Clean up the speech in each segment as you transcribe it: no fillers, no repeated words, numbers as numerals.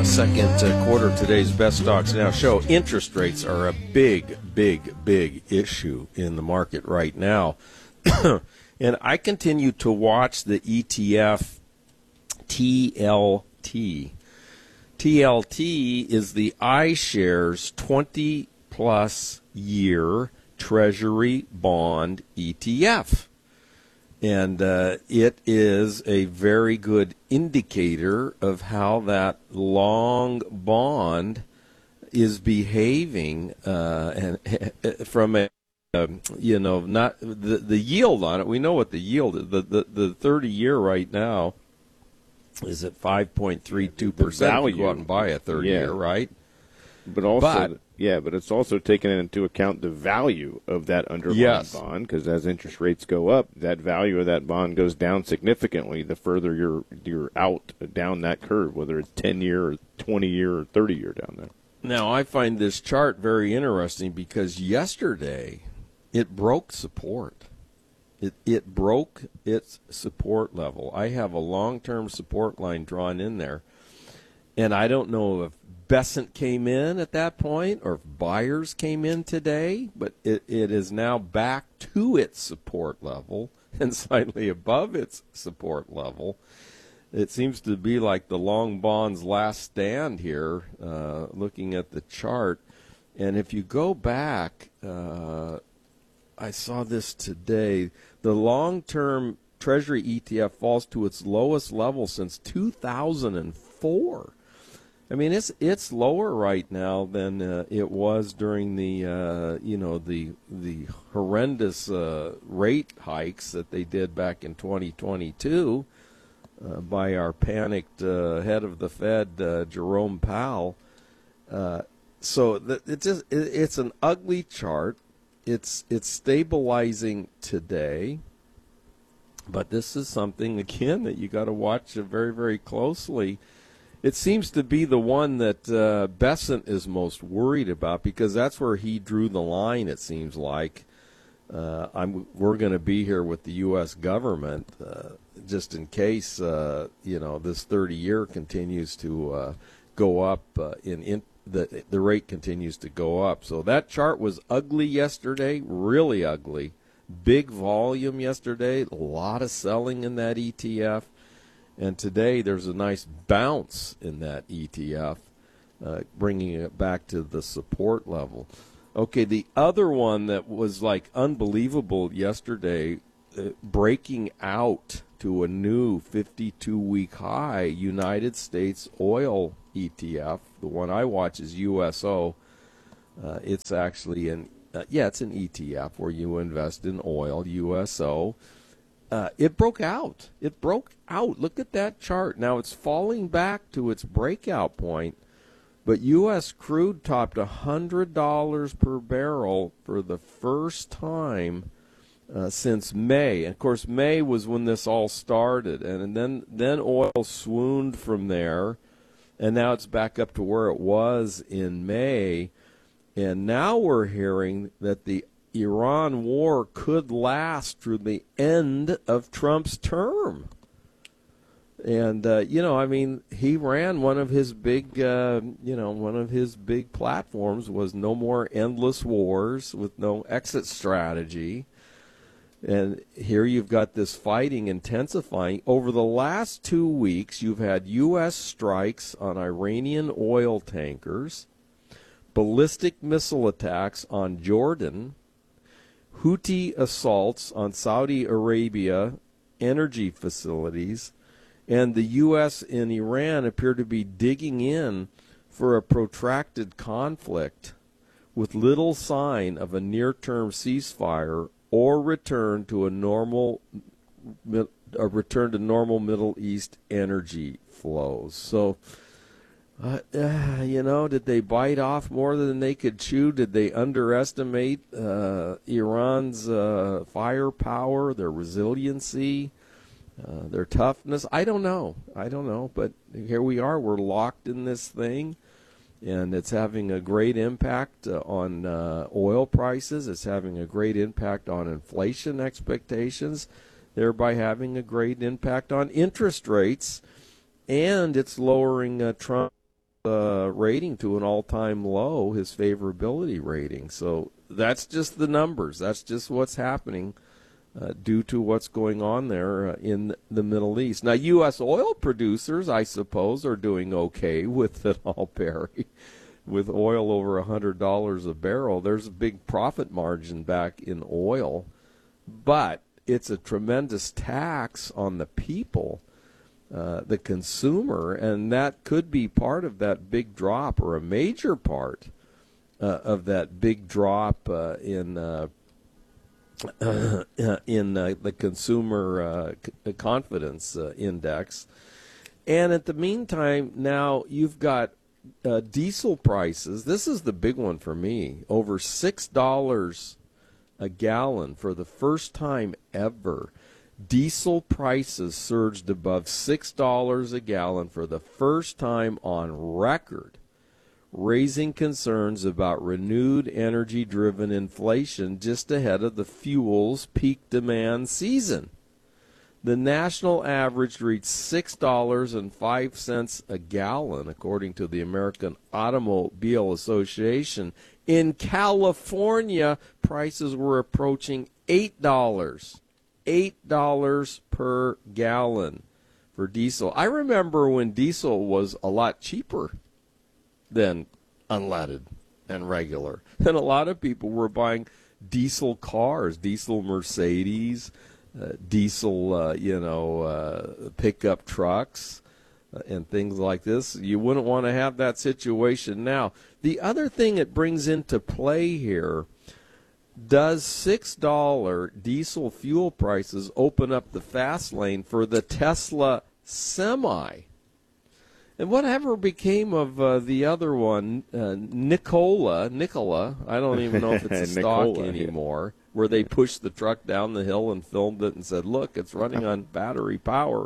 second quarter of today's Best Stocks Now show. Interest rates are a big issue in the market right now. And I continue to watch the ETF TLT. TLT is the iShares 20-plus year Treasury bond ETF. And it is a very good indicator of how that long bond is behaving, and from a not the yield on it. We know what the yield is. The 30-year right now is at 5.32%. You go out and buy a 30-year, right? But also, but it's also taking into account the value of that underlying bond, because as interest rates go up, that value of that bond goes down significantly the further you're out down that curve, whether it's 10-year or 20-year or 30-year down there. Now, I find this chart very interesting because yesterday it broke support. It broke its support level. I have a long-term support line drawn in there, and I don't know if Besant came in at that point or if buyers came in today, but it is now back to its support level and slightly above its support level. It seems to be like the long bond's last stand here, looking at the chart. And if you go back, I saw this today, the long-term Treasury ETF falls to its lowest level since 2004. I mean, it's lower right now than it was during the the horrendous rate hikes that they did back in 2022 by our panicked head of the Fed, Jerome Powell. So it's an ugly chart. It's stabilizing today, but this is something again that you got to watch very, very closely. It seems to be the one that Besant is most worried about because that's where he drew the line, it seems like. We're going to be here with the U.S. government just in case, this 30-year continues to go up, the rate continues to go up. So that chart was ugly yesterday, really ugly. Big volume yesterday, a lot of selling in that ETF. And today there's a nice bounce in that ETF, bringing it back to the support level. Okay, the other one that was like unbelievable yesterday, breaking out to a new 52-week high, United States oil ETF. The one I watch is USO. It's actually it's an ETF where you invest in oil, USO. It broke out. Look at that chart. Now it's falling back to its breakout point, but U.S. crude topped $100 per barrel for the first time since May. And of course, May was when this all started, and then oil swooned from there, and now it's back up to where it was in May. And now we're hearing that the Iran war could last through the end of Trump's term. And, he ran one of his big, platforms was no more endless wars with no exit strategy. And here you've got this fighting intensifying. Over the last 2 weeks, you've had U.S. strikes on Iranian oil tankers, ballistic missile attacks on Jordan, Houthi assaults on Saudi Arabia energy facilities, and the U.S. and Iran appear to be digging in for a protracted conflict with little sign of a near-term ceasefire or return to normal Middle East energy flows. So, did they bite off more than they could chew? Did they underestimate Iran's firepower, their resiliency, their toughness? I don't know. But here we are. We're locked in this thing, and it's having a great impact on oil prices. It's having a great impact on inflation expectations, thereby having a great impact on interest rates, and it's lowering Trump rating to an all-time low, his favorability rating. So that's just the numbers. That's just what's happening due to what's going on there in the Middle East. Now, U.S. oil producers, I suppose, are doing okay with it all, Perry. With oil over $100 a barrel, there's a big profit margin back in oil. But it's a tremendous tax on the people, the consumer, and that could be part of that big drop, or a major part of that big drop in the consumer confidence index. And at the meantime, now you've got diesel prices. This is the big one for me. Over $6 a gallon for the first time ever. Diesel prices surged above $6 a gallon for the first time on record, raising concerns about renewed energy-driven inflation just ahead of the fuel's peak demand season. The national average reached $6.05 a gallon, according to the American Automobile Association. In California, prices were approaching $8 per gallon for diesel. I remember when diesel was a lot cheaper than unleaded and regular. And a lot of people were buying diesel cars, diesel Mercedes, diesel, pickup trucks and things like this. You wouldn't want to have that situation now. The other thing it brings into play here, does $6 diesel fuel prices open up the fast lane for the Tesla Semi? And whatever became of the other one, Nikola, I don't even know if it's a stock anymore, where they pushed the truck down the hill and filmed it and said, look, it's running on battery power.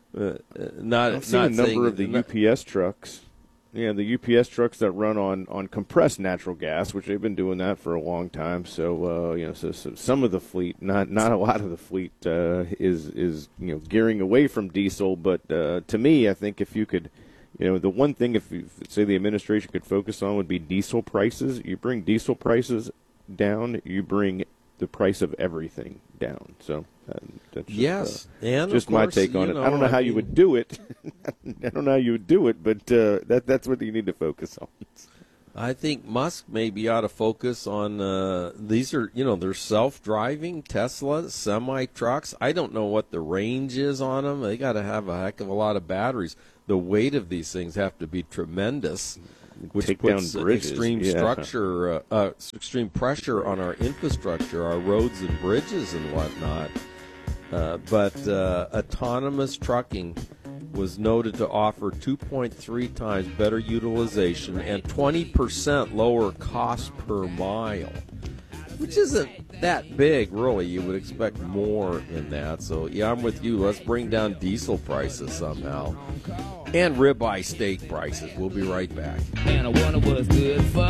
I've seen a number of the UPS trucks. Yeah, the UPS trucks that run on compressed natural gas, which they've been doing that for a long time. So, so some of the fleet, not a lot of the fleet, is gearing away from diesel. But to me, I think if you could, the one thing if say the administration could focus on would be diesel prices. You bring diesel prices down, you bring the price of everything down. So that's just, and just my take on it. I don't know how you would do it. I don't know how you would do it, but that's what you need to focus on. I think Musk maybe ought to focus on these are, they're self-driving Tesla semi-trucks. I don't know what the range is on them. They got to have a heck of a lot of batteries. The weight of these things have to be tremendous, which puts extreme extreme pressure on our infrastructure, our roads and bridges and whatnot. But autonomous trucking was noted to offer 2.3 times better utilization and 20% lower cost per mile, which isn't that big, really. You would expect more in that. So, yeah, I'm with you. Let's bring down diesel prices somehow. And ribeye steak prices. We'll be right back. And I wonder what's good for.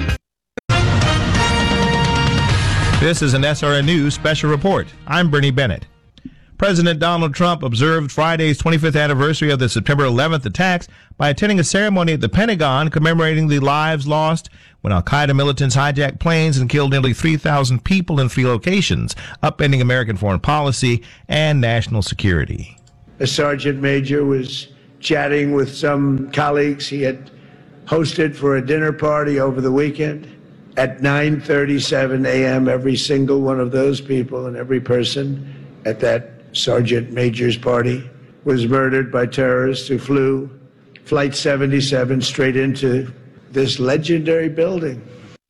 This is an SRN News special report. I'm Bernie Bennett. President Donald Trump observed Friday's 25th anniversary of the September 11th attacks by attending a ceremony at the Pentagon commemorating the lives lost when al-Qaeda militants hijacked planes and killed nearly 3,000 people in 3 locations, upending American foreign policy and national security. A sergeant major was chatting with some colleagues he had hosted for a dinner party over the weekend. At 9:37 a.m., every single one of those people and every person at that Sergeant Major's party was murdered by terrorists who flew Flight 77 straight into this legendary building.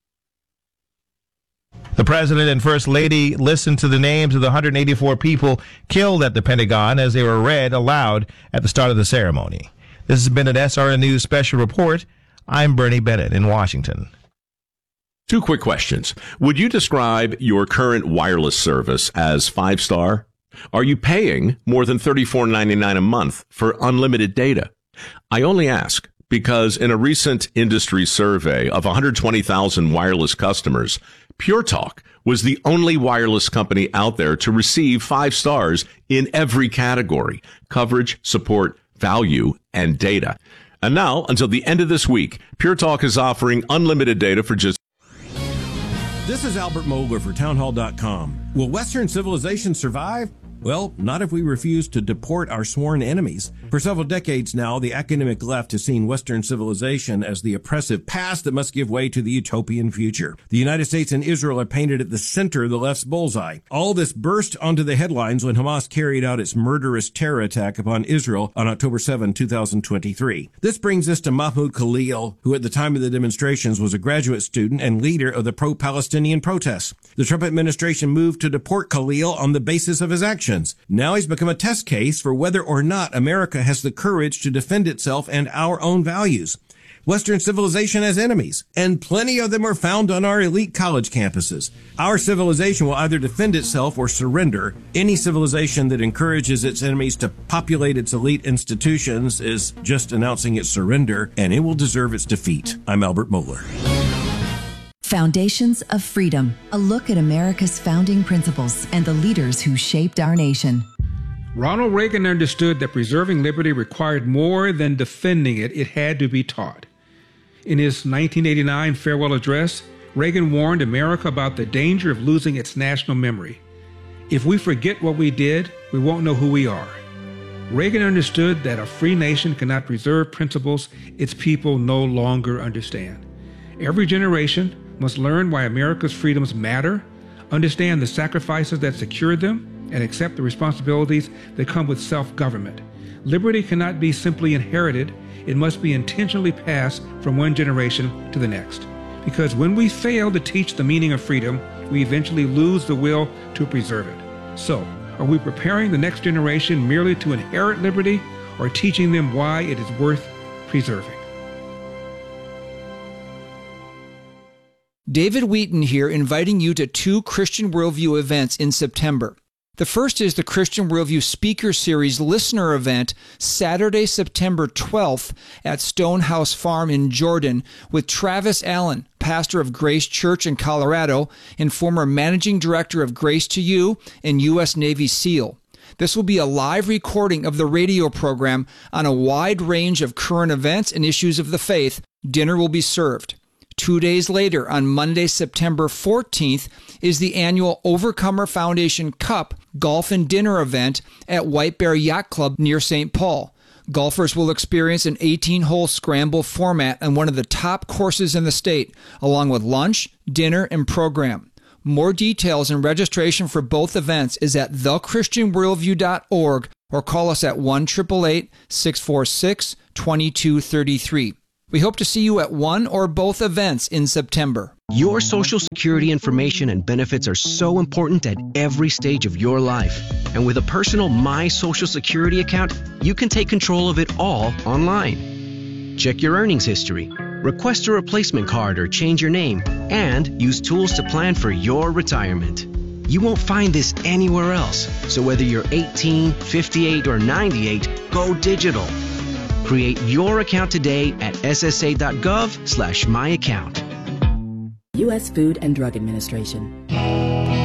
The President and First Lady listened to the names of the 184 people killed at the Pentagon as they were read aloud at the start of the ceremony. This has been an SRN News special report. I'm Bernie Bennett in Washington. 2 quick questions. Would you describe your current wireless service as 5-star? Are you paying more than $34.99 a month for unlimited data? I only ask because in a recent industry survey of 120,000 wireless customers, Pure Talk was the only wireless company out there to receive 5 stars in every category: coverage, support, value, and data. And now, until the end of this week, Pure Talk is offering unlimited data for just... This is Albert Mohler for Townhall.com. Will Western civilization survive? Well, not if we refuse to deport our sworn enemies. For several decades now, the academic left has seen Western civilization as the oppressive past that must give way to the utopian future. The United States and Israel are painted at the center of the left's bullseye. All this burst onto the headlines when Hamas carried out its murderous terror attack upon Israel on October 7, 2023. This brings us to Mahmoud Khalil, who at the time of the demonstrations was a graduate student and leader of the pro-Palestinian protests. The Trump administration moved to deport Khalil on the basis of his actions. Now he's become a test case for whether or not America has the courage to defend itself and our own values. Western civilization has enemies, and plenty of them are found on our elite college campuses. Our civilization will either defend itself or surrender. Any civilization that encourages its enemies to populate its elite institutions is just announcing its surrender, and it will deserve its defeat. I'm Albert Mohler. Foundations of Freedom, a look at America's founding principles and the leaders who shaped our nation. Ronald Reagan understood that preserving liberty required more than defending it. It had to be taught. In his 1989 farewell address, Reagan warned America about the danger of losing its national memory. If we forget what we did, we won't know who we are. Reagan understood that a free nation cannot preserve principles its people no longer understand. Every generation must learn why America's freedoms matter, understand the sacrifices that secured them, and accept the responsibilities that come with self-government. Liberty cannot be simply inherited. It must be intentionally passed from one generation to the next. Because when we fail to teach the meaning of freedom, we eventually lose the will to preserve it. So, are we preparing the next generation merely to inherit liberty, or teaching them why it is worth preserving? David Wheaton here, inviting you to 2 Christian Worldview events in September. The first is the Christian Worldview Speaker Series Listener Event, Saturday, September 12th at Stonehouse Farm in Jordan with Travis Allen, pastor of Grace Church in Colorado and former managing director of Grace to You and U.S. Navy SEAL. This will be a live recording of the radio program on a wide range of current events and issues of the faith. Dinner will be served. 2 days later, on Monday, September 14th, is the annual Overcomer Foundation Cup Golf and Dinner event at White Bear Yacht Club near St. Paul. Golfers will experience an 18-hole scramble format on one of the top courses in the state, along with lunch, dinner, and program. More details and registration for both events is at thechristianworldview.org or call us at 1-888-646-2233. We hope to see you at one or both events in September. Your Social Security information and benefits are so important at every stage of your life. And with a personal My Social Security account, you can take control of it all online. Check your earnings history, request a replacement card or change your name, and use tools to plan for your retirement. You won't find this anywhere else. So whether you're 18, 58, or 98, go digital. Create your account today at ssa.gov/myaccount. U.S. Food and Drug Administration.